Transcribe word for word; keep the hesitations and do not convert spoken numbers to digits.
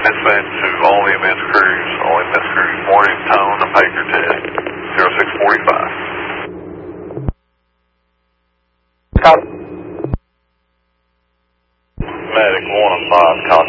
Dispatch to all E M S crews, all E M S crews, morning tone and pager test, zero six forty-five. Copy. Medic one and five, call